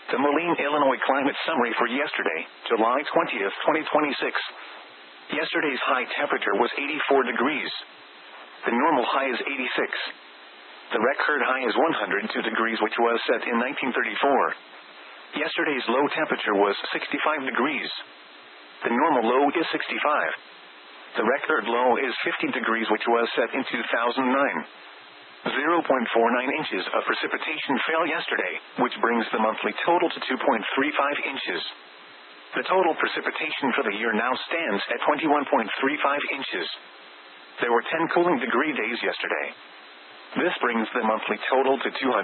The Moline, Illinois climate summary for yesterday, July 20th, 2026. Yesterday's high temperature was 84 degrees. The normal high is 86. The record high is 102 degrees, which was set in 1934. Yesterday's low temperature was 65 degrees. The normal low is 65. The record low is 50 degrees, which was set in 2009. 0.49 inches of precipitation fell yesterday, which brings the monthly total to 2.35 inches. The total precipitation for the year now stands at 21.35 inches. There were 10 cooling degree days yesterday. This brings the monthly total to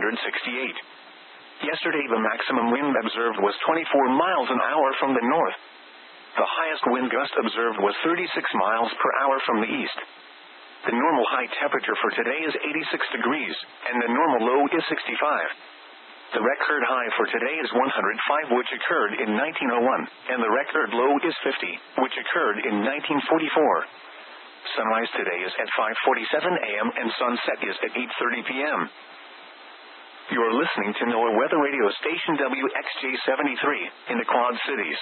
268. Yesterday the maximum wind observed was 24 miles an hour from the north. The highest wind gust observed was 36 miles per hour from the east. The normal high temperature for today is 86 degrees, and the normal low is 65. The record high for today is 105, which occurred in 1901, and the record low is 50, which occurred in 1944. Sunrise today is at 5:47 a.m. and sunset is at 8:30 p.m. You are listening to NOAA Weather Radio Station WXJ73 in the Quad Cities.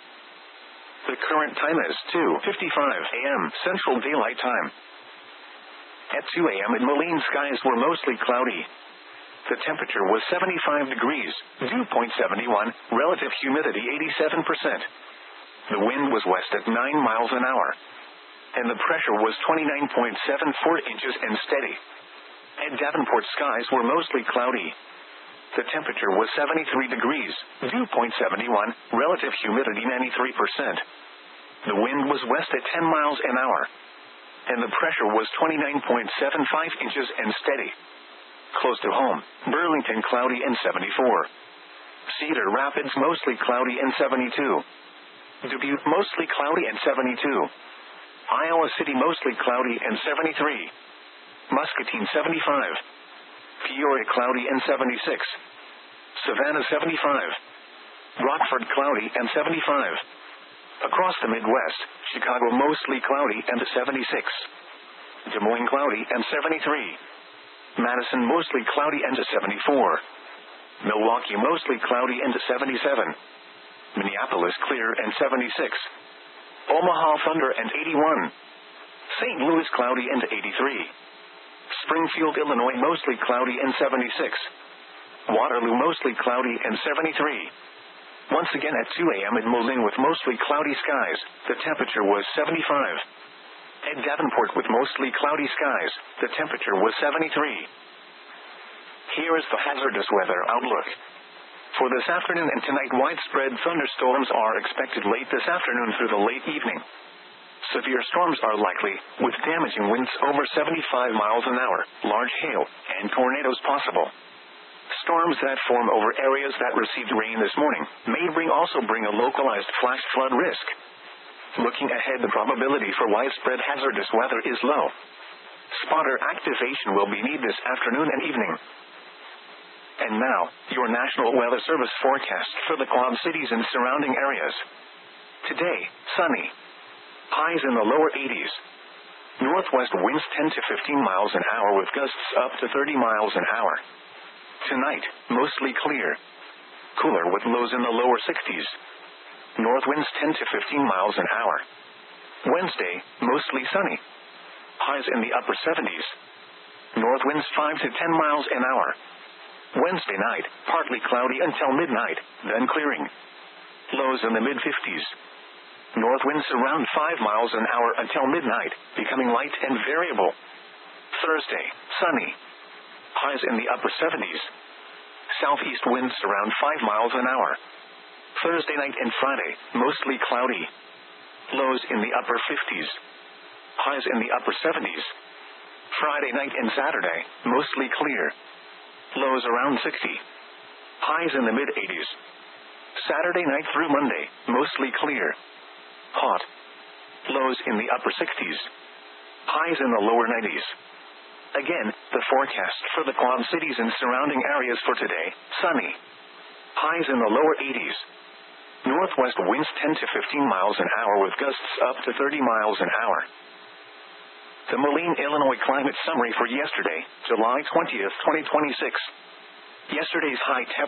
The current time is 2:55 a.m. Central Daylight Time. At 2 a.m. in Moline, skies were mostly cloudy. The temperature was 75 degrees, dew point 71, relative humidity 87%. The wind was west at 9 miles an hour. And the pressure was 29.74 inches and steady. At Davenport, skies were mostly cloudy. The temperature was 73 degrees, dew point 71, relative humidity 93%. The wind was west at 10 miles an hour. And the pressure was 29.75 inches and steady. Close to home, Burlington cloudy and 74. Cedar Rapids mostly cloudy and 72. Dubuque mostly cloudy and 72. Iowa City mostly cloudy and 73. Muscatine 75. Peoria cloudy and 76. Savannah 75. Rockford cloudy and 75. Across the Midwest, Chicago mostly cloudy and 76. Des Moines cloudy and 73. Madison mostly cloudy and 74. Milwaukee mostly cloudy and 77. Minneapolis clear and 76. Omaha thunder and 81. St. Louis cloudy and 83. Springfield, Illinois mostly cloudy and 76. Waterloo mostly cloudy and 73. Once again at 2 a.m. in Moline with mostly cloudy skies, the temperature was 75. At Davenport with mostly cloudy skies, the temperature was 73. Here is the hazardous weather outlook. For this afternoon and tonight, widespread thunderstorms are expected late this afternoon through the late evening. Severe storms are likely, with damaging winds over 75 miles an hour, large hail, and tornadoes possible. Storms that form over areas that received rain this morning may also bring a localized flash flood risk. Looking ahead, the probability for widespread hazardous weather is low. Spotter activation will be needed this afternoon and evening. And now, your National Weather Service forecast for the Quad Cities and surrounding areas. Today, sunny. Highs in the lower 80s. Northwest winds 10 to 15 miles an hour with gusts up to 30 miles an hour. Tonight, mostly clear. Cooler with lows in the lower 60s. North winds 10 to 15 miles an hour. Wednesday, mostly sunny. Highs in the upper 70s. North winds 5 to 10 miles an hour. Wednesday night, partly cloudy until midnight, then clearing. Lows in the mid-50s. North winds around 5 miles an hour until midnight, becoming light and variable. Thursday, sunny. Highs in the upper 70s. Southeast winds around 5 miles an hour. Thursday night and Friday, mostly cloudy. Lows in the upper 50s. Highs in the upper 70s. Friday night and Saturday, mostly clear. Lows around 60. Highs in the mid-80s. Saturday night through Monday, mostly clear. Hot. Lows in the upper 60s. Highs in the lower 90s. Again, the forecast for the Quad Cities and surrounding areas for today, sunny. Highs in the lower 80s. Northwest winds 10 to 15 miles an hour with gusts up to 30 miles an hour. The Moline, Illinois climate summary for yesterday, July 20th, 2026. Yesterday's high temperature